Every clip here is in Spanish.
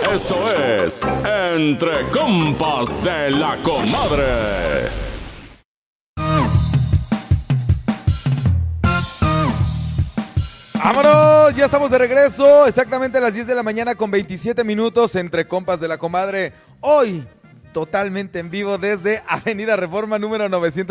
Esto es Entre Compas de la Comadre. ¡Vámonos! Ya estamos de regreso, exactamente a las 10 de la mañana con 27 minutos Entre Compas de la Comadre. Hoy, totalmente en vivo desde Avenida Reforma número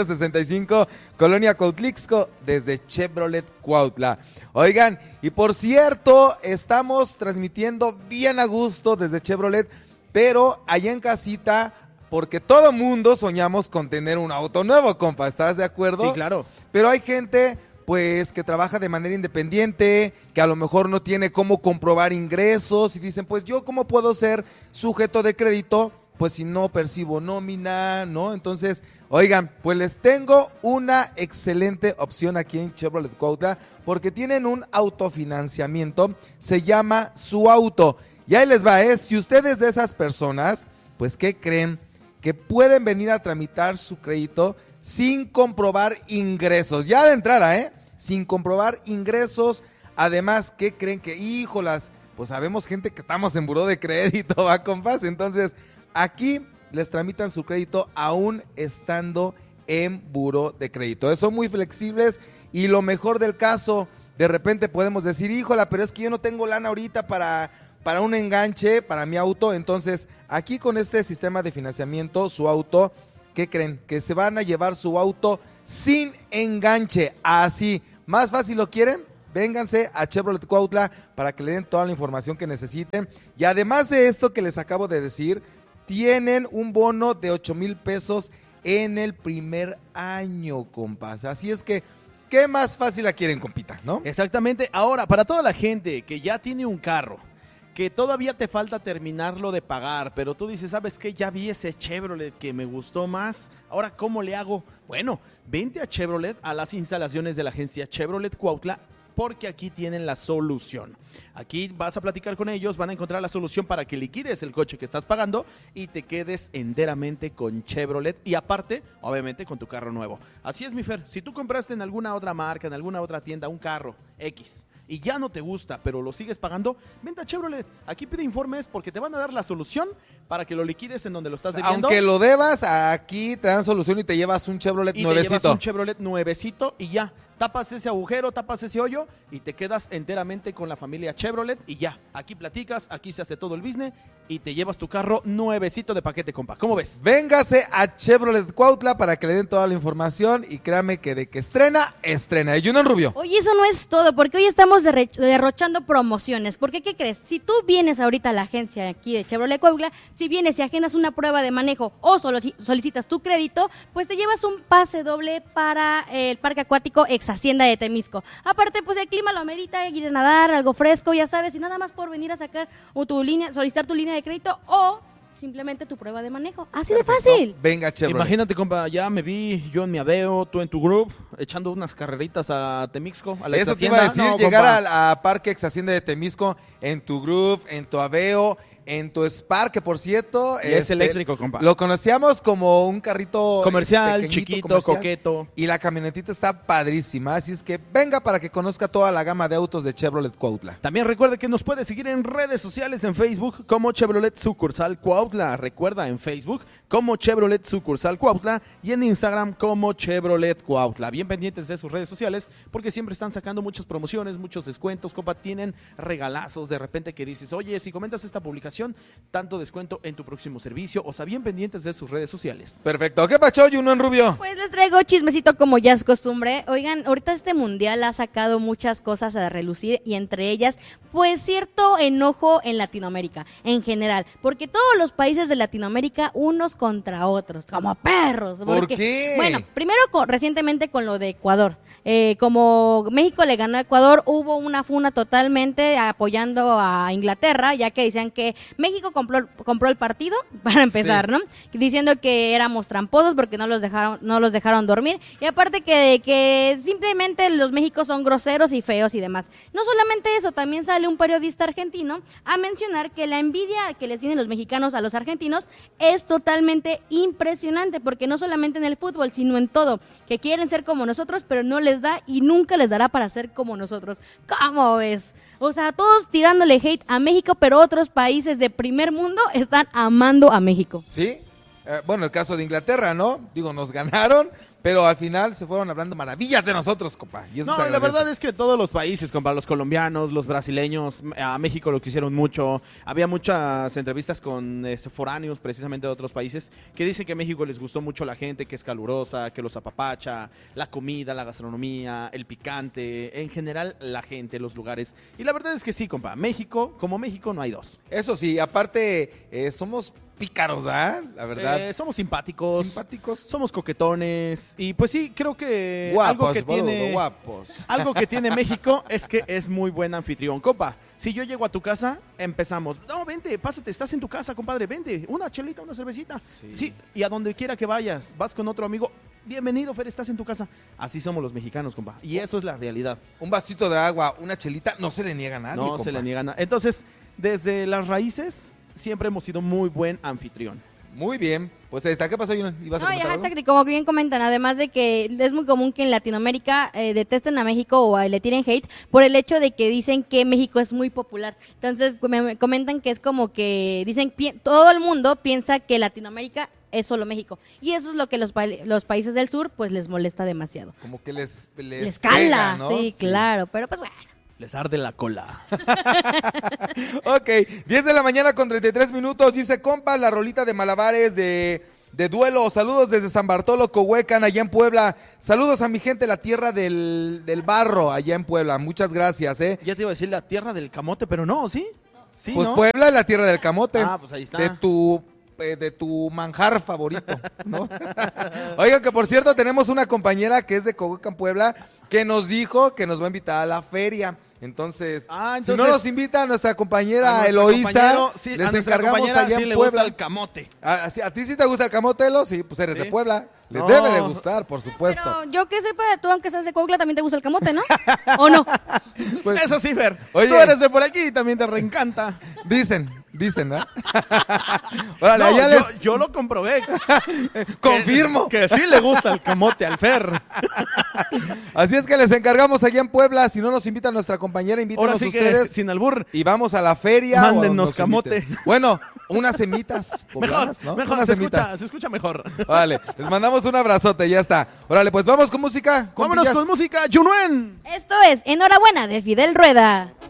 965, Colonia Cuautlixco, desde Chevrolet Cuautla. Oigan, y por cierto, estamos transmitiendo bien a gusto desde Chevrolet, pero allá en casita, porque todo mundo soñamos con tener un auto nuevo, compa, ¿estás de acuerdo? Sí, claro. Pero hay gente pues que trabaja de manera independiente, que a lo mejor no tiene cómo comprobar ingresos y dicen, pues yo cómo puedo ser sujeto de crédito, pues si no percibo nómina, ¿no? Entonces, oigan, pues les tengo una excelente opción aquí en Chevrolet Cuautla, porque tienen un autofinanciamiento, se llama Su Auto, y ahí les va, si ustedes de esas personas, pues ¿qué creen? Que pueden venir a tramitar su crédito sin comprobar ingresos, ya de entrada, sin comprobar ingresos. Además, ¿qué creen? Que, híjolas, pues sabemos gente que estamos en buró de crédito, ¿va, compas? Entonces, aquí les tramitan su crédito aún estando en buró de crédito. Son muy flexibles y lo mejor del caso, de repente podemos decir, híjola, pero es que yo no tengo lana ahorita para un enganche, para mi auto. Entonces, aquí con este sistema de financiamiento, Su Auto, ¿qué creen? Que se van a llevar su auto sin enganche, así. ¿Más fácil lo quieren? Vénganse a Chevrolet Cuautla para que le den toda la información que necesiten. Y además de esto que les acabo de decir, tienen un bono de 8,000 pesos en el primer año, compas. Así es que, ¿qué más fácil la quieren, compita, no? Exactamente. Ahora, para toda la gente que ya tiene un carro, que todavía te falta terminarlo de pagar, pero tú dices, ¿sabes qué? Ya vi ese Chevrolet que me gustó más, ahora ¿cómo le hago? Bueno, vente a Chevrolet, a las instalaciones de la agencia Chevrolet Cuautla, porque aquí tienen la solución. Aquí vas a platicar con ellos, van a encontrar la solución para que liquides el coche que estás pagando y te quedes enteramente con Chevrolet y aparte, obviamente, con tu carro nuevo. Así es, mi Fer, si tú compraste en alguna otra marca, en alguna otra tienda, un carro X, y ya no te gusta, pero lo sigues pagando, vente a Chevrolet. Aquí pide informes porque te van a dar la solución para que lo liquides en donde lo estás debiendo. Aunque lo debas, aquí te dan solución y te llevas un Chevrolet nuevecito. Te llevas un Chevrolet nuevecito y ya. Tapas ese agujero, tapas ese hoyo y te quedas enteramente con la familia Chevrolet y ya. Aquí platicas, aquí se hace todo el business y te llevas tu carro nuevecito de paquete, compa. ¿Cómo ves? Véngase a Chevrolet Cuautla para que le den toda la información y créame que de que estrena, estrena. Y Juno Rubio. Oye, eso no es todo, porque hoy estamos derrochando promociones. Porque, ¿qué crees? Si tú vienes ahorita a la agencia aquí de Chevrolet Cuautla, si vienes y ajenas una prueba de manejo o solicitas tu crédito, pues te llevas un pase doble para el Parque Acuático Ex Hacienda de Temisco. Aparte, pues el clima lo amerita, ir a nadar, algo fresco, ya sabes, y nada más por venir a sacar solicitar tu línea de crédito o simplemente tu prueba de manejo. Así Perfecto. de fácil. Venga, Chevrolet. Imagínate, compa, ya me vi yo en mi Aveo, tú en tu group, echando unas carreritas a Temixco, a la Eso ex te iba a hacienda. decir, llegar a Parque Ex Hacienda de Temisco en tu Groove, en tu Aveo, en tu Spark, que por cierto... Y es eléctrico, compa. Lo conocíamos como un carrito comercial, pequeñito, chiquito, comercial, coqueto. y la camionetita está padrísima, así es que venga para que conozca toda la gama de autos de Chevrolet Cuautla. También recuerde que nos puede seguir en redes sociales, en Facebook como Chevrolet Sucursal Cuautla. Recuerda, en Facebook como Chevrolet Sucursal Cuautla y en Instagram como Chevrolet Cuautla. Bien pendientes de sus redes sociales porque siempre están sacando muchas promociones, muchos descuentos, compa, tienen regalazos de repente que dices, oye, si comentas esta publicación, tanto descuento en tu próximo servicio. O sea, bien pendientes de sus redes sociales. Perfecto. ¿Qué pasó, Juno Rubio? Pues les traigo chismecito como ya es costumbre. Oigan, ahorita este mundial ha sacado muchas cosas a relucir y entre ellas, pues cierto enojo en Latinoamérica en general, porque todos los países de Latinoamérica unos contra otros, como perros. ¿Por qué? Bueno, primero recientemente con lo de Ecuador. Como México le ganó a Ecuador, hubo una funa totalmente apoyando a Inglaterra, ya que decían que México compró el partido, para empezar, sí, ¿no? Diciendo que éramos tramposos porque no los dejaron dormir, y aparte que simplemente los Méxicos son groseros y feos y demás. No solamente eso, también sale un periodista argentino a mencionar que la envidia que les tienen los mexicanos a los argentinos es totalmente impresionante, porque no solamente en el fútbol, sino en todo, que quieren ser como nosotros, pero no les da y nunca les dará para ser como nosotros. ¿Cómo ves? O sea, todos tirándole hate a México, pero otros países de primer mundo están amando a México. ¿Sí? Bueno, el caso de Inglaterra, ¿no? Digo, nos ganaron, pero al final se fueron hablando maravillas de nosotros, compa. Y eso No, se la agradece. verdad es que todos los países, compa, los colombianos, los brasileños, a México lo quisieron mucho. Había muchas entrevistas con foráneos, precisamente de otros países, que dicen que a México les gustó mucho la gente, que es calurosa, que los apapacha, la comida, la gastronomía, el picante, en general la gente, los lugares. Y la verdad es que sí, compa, México, como México no hay dos. Eso sí, aparte, somos pícaros, ¿ah? La verdad. Somos simpáticos. Simpáticos. Somos coquetones. Y pues sí, creo que Guapos, algo que boludo, tiene... guapos. Algo que tiene México es que es muy buen anfitrión. Compa, si yo llego a tu casa, empezamos. No, vente, pásate, estás en tu casa, compadre, vente. Una chelita, una cervecita. Sí, y a donde quiera que vayas, vas con otro amigo. Bienvenido, Fer, estás en tu casa. Así somos los mexicanos, compa. Y eso es la realidad. Un vasito de agua, una chelita, no se le niega a nadie, No compa. se le niega nada. Entonces, desde las raíces, siempre hemos sido muy buen anfitrión. Muy bien. Pues ahí está. ¿Qué pasó, Yuna? ¿Ibas a No, comentar ya, algo? exacto, y como bien comentan, además de que es muy común que en Latinoamérica detesten a México o le tiren hate por el hecho de que dicen que México es muy popular. Entonces me comentan que es como que dicen, todo el mundo piensa que Latinoamérica es solo México. Y eso es lo que los países del sur pues les molesta demasiado. Como que les Cala, pega, ¿no? sí, claro, pero pues bueno. Les arde la cola. Ok, 10 de la mañana con 33 minutos. Dice, compa, la rolita de malabares de duelo. Saludos desde San Bartolo, Cohuecan, allá en Puebla. Saludos a mi gente, la tierra del barro, allá en Puebla. Muchas gracias, Ya te iba a decir la tierra del camote, pero no, ¿sí? Sí, Pues ¿no? Puebla es la tierra del camote. Ah, pues ahí está. De tu manjar favorito, ¿no? Oigan, que por cierto, tenemos una compañera que es de Cohuecan, Puebla, que nos dijo que nos va a invitar a la feria. Entonces, si no nos invita a nuestra compañera Eloísa, les encargamos allá sí en le Puebla. gusta el camote. ¿A ti sí te gusta el camote, Elo? Sí, pues eres Sí. de Puebla. Le No. debe de gustar, por supuesto. Pero yo que sepa, tú aunque seas de Cuautla también te gusta el camote, ¿no? ¿O no? Pues, Eso sí, Fer. Oye. Tú eres de por aquí y también te reencanta. dicen, ¿no? Órale, No, allá les yo lo comprobé. confirmo. Que sí le gusta el camote al Fer. Así es que les encargamos allá en Puebla. Si no nos invita nuestra compañera, invítenos Ahora sí que, ustedes. sin albur, Y vamos a la feria. Mándennos o nos camote. inviten. Bueno, unas semitas mejor, poblanas, ¿no? mejor Unas se semitas. escucha mejor. Vale, les mandamos un abrazote, ya está. Órale, pues vamos con música. Vámonos compillas. con música, Junuen. Esto es Enhorabuena de Fidel Rueda.